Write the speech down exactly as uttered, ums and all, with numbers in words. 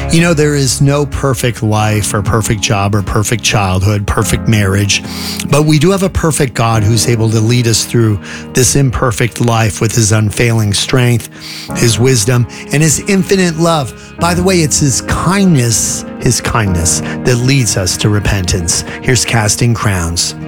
You know, there is no perfect life or perfect job or perfect childhood, perfect marriage, but we do have a perfect God who's able to lead us through this imperfect life with his unfailing strength, his wisdom, and his infinite love. By the way, it's his kindness, his kindness that leads us to repentance. Here's Casting Crowns.